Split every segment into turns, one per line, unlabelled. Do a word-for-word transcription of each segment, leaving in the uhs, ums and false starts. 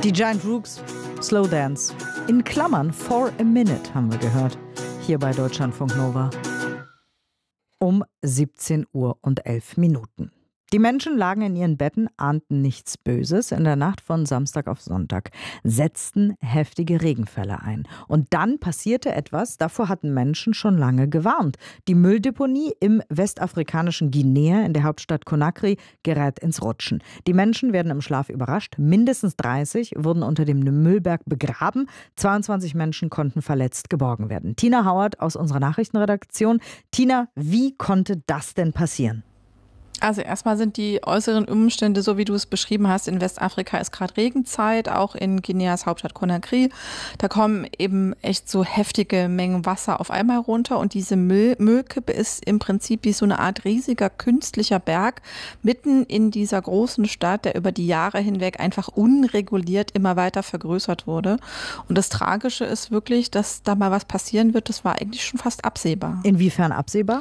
Die Giant Rooks, Slow Dance. In Klammern, For a Minute haben wir gehört. Hier bei Deutschlandfunk Nova. Um siebzehn Uhr und elf Minuten. Die Menschen lagen in ihren Betten, ahnten nichts Böses. In der Nacht von Samstag auf Sonntag setzten heftige Regenfälle ein. Und dann passierte etwas, davor hatten Menschen schon lange gewarnt. Die Mülldeponie im westafrikanischen Guinea in der Hauptstadt Conakry gerät ins Rutschen. Die Menschen werden im Schlaf überrascht. Mindestens dreißig wurden unter dem Müllberg begraben. zweiundzwanzig Menschen konnten verletzt geborgen werden. Tina Hauert aus unserer Nachrichtenredaktion. Tina, wie konnte das denn passieren?
Also erstmal sind die äußeren Umstände, so wie du es beschrieben hast, in Westafrika ist gerade Regenzeit, auch in Guineas Hauptstadt Conakry. Da kommen eben echt so heftige Mengen Wasser auf einmal runter und diese Müll, Müllkippe ist im Prinzip wie so eine Art riesiger künstlicher Berg mitten in dieser großen Stadt, der über die Jahre hinweg einfach unreguliert immer weiter vergrößert wurde. Und das Tragische ist wirklich, dass da mal was passieren wird, das war eigentlich schon fast absehbar.
Inwiefern absehbar?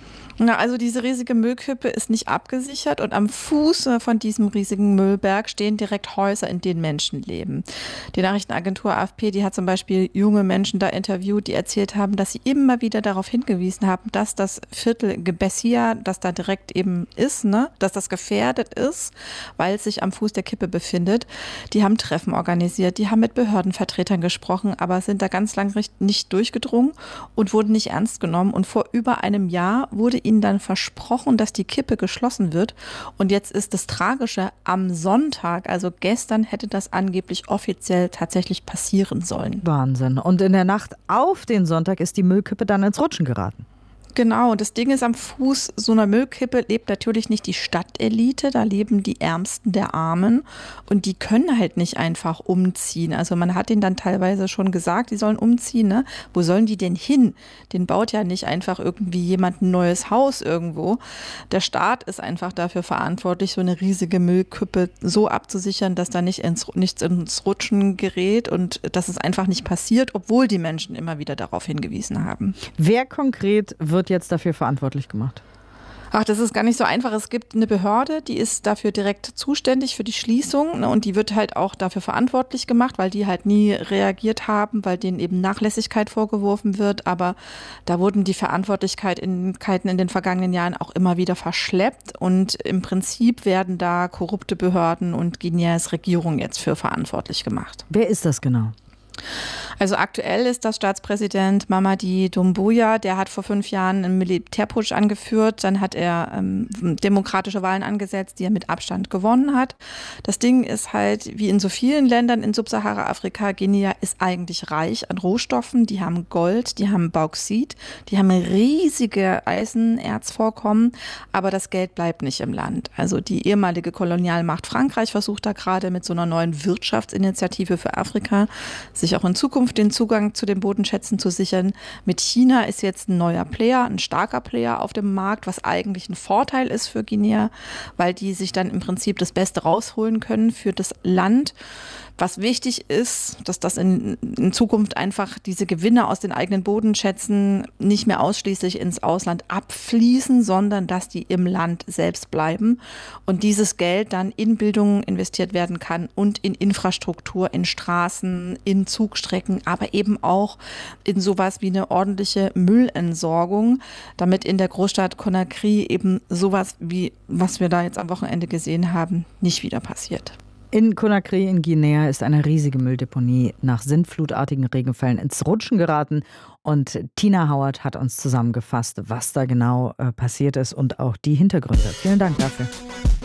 Na, also diese riesige Müllkippe ist nicht abgesichert und am Fuß von diesem riesigen Müllberg stehen direkt Häuser, in denen Menschen leben. Die Nachrichtenagentur A F P, die hat zum Beispiel junge Menschen da interviewt, die erzählt haben, dass sie immer wieder darauf hingewiesen haben, dass das Viertel Gebessia, das da direkt eben ist, ne, dass das gefährdet ist, weil es sich am Fuß der Kippe befindet. Die haben Treffen organisiert, die haben mit Behördenvertretern gesprochen, aber sind da ganz lang nicht durchgedrungen und wurden nicht ernst genommen. Und vor über einem Jahr wurde ihnen dann versprochen, dass die Kippe geschlossen wird. Und jetzt ist das Tragische, am Sonntag, also gestern, hätte das angeblich offiziell tatsächlich passieren sollen.
Wahnsinn. Und in der Nacht auf den Sonntag ist die Müllkippe dann ins Rutschen geraten.
Genau, das Ding ist, am Fuß so einer Müllkippe lebt natürlich nicht die Stadtelite, da leben die Ärmsten der Armen und die können halt nicht einfach umziehen. Also man hat denen dann teilweise schon gesagt, die sollen umziehen, ne? Wo sollen die denn hin? Den baut ja nicht einfach irgendwie jemand ein neues Haus irgendwo. Der Staat ist einfach dafür verantwortlich, so eine riesige Müllkippe so abzusichern, dass da nicht ins, nichts ins Rutschen gerät und dass es einfach nicht passiert, obwohl die Menschen immer wieder darauf hingewiesen haben.
Wer konkret wird jetzt dafür verantwortlich gemacht?
Ach, das ist gar nicht so einfach. Es gibt eine Behörde, die ist dafür direkt zuständig für die Schließung, ne, und die wird halt auch dafür verantwortlich gemacht, weil die halt nie reagiert haben, weil denen eben Nachlässigkeit vorgeworfen wird. Aber da wurden die Verantwortlichkeiten in den vergangenen Jahren auch immer wieder verschleppt und im Prinzip werden da korrupte Behörden und Guineas Regierung jetzt für verantwortlich gemacht.
Wer ist das genau?
Also aktuell ist das Staatspräsident Mamadi Doumbouya, der hat vor fünf Jahren einen Militärputsch angeführt, dann hat er ähm, demokratische Wahlen angesetzt, die er mit Abstand gewonnen hat. Das Ding ist halt, wie in so vielen Ländern in Subsahara-Afrika, Guinea ist eigentlich reich an Rohstoffen, die haben Gold, die haben Bauxit, die haben riesige Eisenerzvorkommen, aber das Geld bleibt nicht im Land. Also die ehemalige Kolonialmacht Frankreich versucht da gerade mit so einer neuen Wirtschaftsinitiative für Afrika, sich auch in Zukunft den Zugang zu den Bodenschätzen zu sichern. Mit China ist jetzt ein neuer Player, ein starker Player auf dem Markt, was eigentlich ein Vorteil ist für Guinea, weil die sich dann im Prinzip das Beste rausholen können für das Land. Was wichtig ist, dass das in, in Zukunft einfach diese Gewinne aus den eigenen Bodenschätzen nicht mehr ausschließlich ins Ausland abfließen, sondern dass die im Land selbst bleiben und dieses Geld dann in Bildung investiert werden kann und in Infrastruktur, in Straßen, in Zugstrecken, aber eben auch in sowas wie eine ordentliche Müllentsorgung, damit in der Großstadt Conakry eben sowas wie, was wir da jetzt am Wochenende gesehen haben, nicht wieder passiert.
In Conakry in Guinea ist eine riesige Mülldeponie nach sintflutartigen Regenfällen ins Rutschen geraten. Und Tina Hauert hat uns zusammengefasst, was da genau äh, passiert ist und auch die Hintergründe. Vielen Dank dafür.